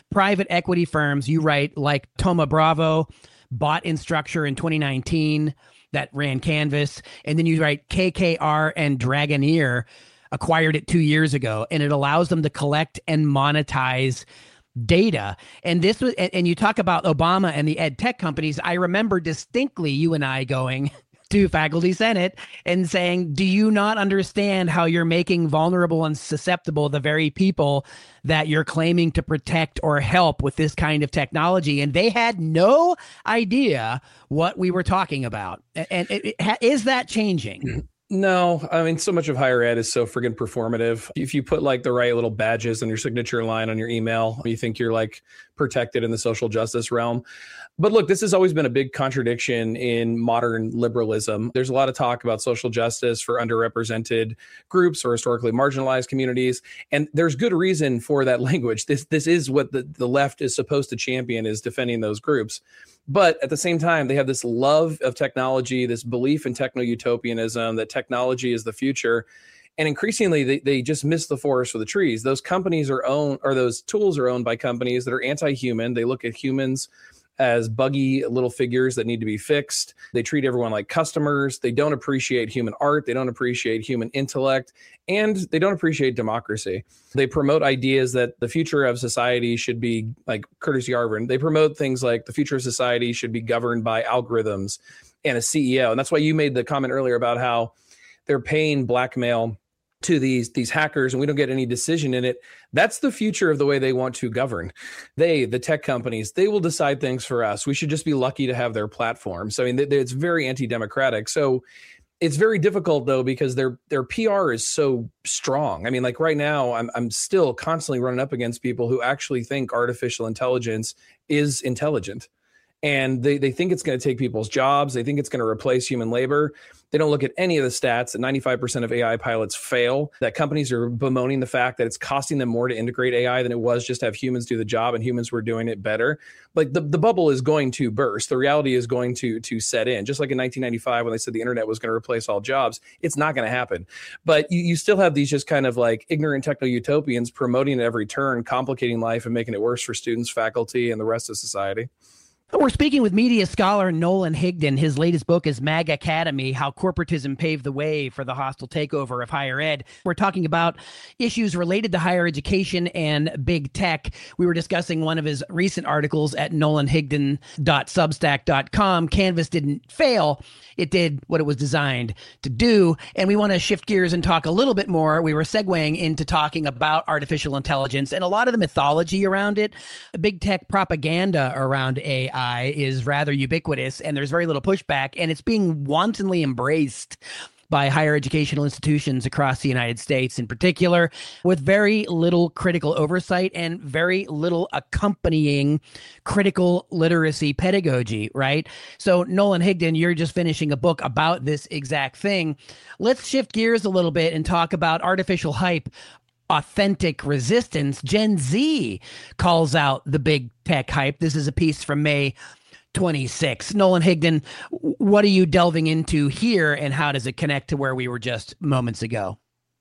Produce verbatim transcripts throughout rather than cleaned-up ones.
private equity firms, you write, like Thoma Bravo bought Instructure in twenty nineteen that ran Canvas. And then you write K K R and Dragoneer acquired it two years ago, and it allows them to collect and monetize data. And this was, and, and you talk about Obama and the ed tech companies. I remember distinctly you and I going to Faculty Senate and saying, do you not understand how you're making vulnerable and susceptible the very people that you're claiming to protect or help with this kind of technology? And they had no idea what we were talking about. And it, it, is that changing? No, I mean, so much of higher ed is so friggin' performative. If you put like the right little badges on your signature line on your email, you think you're like protected in the social justice realm. But look, this has always been a big contradiction in modern liberalism. There's a lot of talk about social justice for underrepresented groups or historically marginalized communities. And there's good reason for that language. This this is what the, the left is supposed to champion, is defending those groups. But at the same time, they have this love of technology, this belief in techno-utopianism, that technology is the future. And increasingly, they, they just miss the forest for the trees. Those companies are owned, or those tools are owned by companies that are anti-human. They look at humans as buggy little figures that need to be fixed. They treat everyone like customers. They don't appreciate human art. They don't appreciate human intellect. And they don't appreciate democracy. They promote ideas that the future of society should be, like Curtis Yarvin, they promote things like the future of society should be governed by algorithms and a C E O. And that's why you made the comment earlier about how they're paying blackmail to these these hackers and we don't get any decision in it. That's the future of the way they want to govern. They, the tech companies, they will decide things for us. We should just be lucky to have their platform. So I mean, it's very anti-democratic. So it's very difficult though, because their their P R is so strong. I mean, like right now, I'm I'm still constantly running up against people who actually think artificial intelligence is intelligent. And they, they think it's going to take people's jobs. They think it's going to replace human labor. They don't look at any of the stats that ninety-five percent of A I pilots fail, that companies are bemoaning the fact that it's costing them more to integrate A I than it was just to have humans do the job, and humans were doing it better. Like the, the bubble is going to burst. The reality is going to, to set in. Just like in nineteen ninety-five, when they said the internet was going to replace all jobs, it's not going to happen. But you, you still have these just kind of like ignorant techno-utopians promoting at every turn, complicating life and making it worse for students, faculty, and the rest of society. We're speaking with media scholar Nolan Higdon. His latest book is MAG Academy, How Corporatism Paved the Way for the Hostile Takeover of Higher Ed. We're talking about issues related to higher education and big tech. We were discussing one of his recent articles at nolan higdon dot substack dot com. Canvas didn't fail. It did what it was designed to do. And we want to shift gears and talk a little bit more. We were segueing into talking about artificial intelligence and a lot of the mythology around it. Big tech propaganda around A I is rather ubiquitous, and there's very little pushback, and it's being wantonly embraced by higher educational institutions across the United States in particular, with very little critical oversight and very little accompanying critical literacy pedagogy, right? So Nolan Higdon, you're just finishing a book about this exact thing. Let's shift gears a little bit and talk about artificial hype, authentic resistance. Gen Z calls out the big tech hype. This is a piece from May twenty-sixth. Nolan Higdon, what are you delving into here, and how does it connect to where we were just moments ago?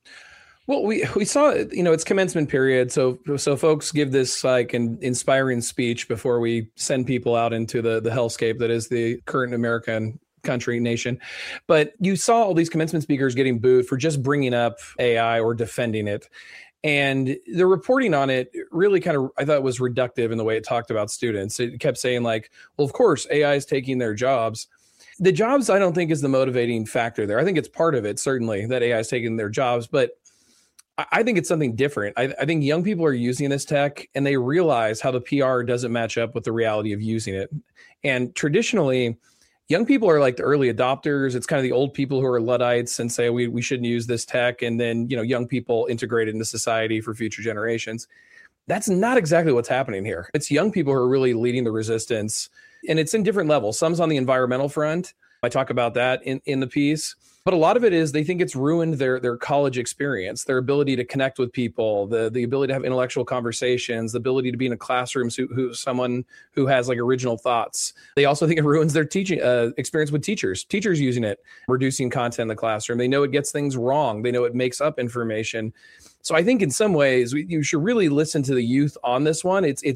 Well, we we saw, you know, it's commencement period. So so folks give this like an inspiring speech before we send people out into the, the hellscape that is the current American country, nation. But you saw all these commencement speakers getting booed for just bringing up A I or defending it. And the reporting on it really kind of, I thought, was reductive in the way it talked about students. It kept saying like, well, of course, A I is taking their jobs. The jobs, I don't think, is the motivating factor there. I think it's part of it, certainly, that A I is taking their jobs. But I think it's something different. I, I think young people are using this tech and they realize how the P R doesn't match up with the reality of using it. And traditionally, young people are like the early adopters. It's kind of the old people who are Luddites and say we we shouldn't use this tech. And then, you know, young people integrate it into society for future generations. That's not exactly what's happening here. It's young people who are really leading the resistance. And it's in different levels. Some's on the environmental front. I talk about that in, in the piece. But a lot of it is they think it's ruined their their college experience, their ability to connect with people, the the ability to have intellectual conversations, the ability to be in a classroom, who, who someone who has like original thoughts. They also think it ruins their teaching uh, experience with teachers. Teachers using it, reducing content in the classroom. They know it gets things wrong. They know it makes up information. So I think in some ways we, you should really listen to the youth on this one. It's it's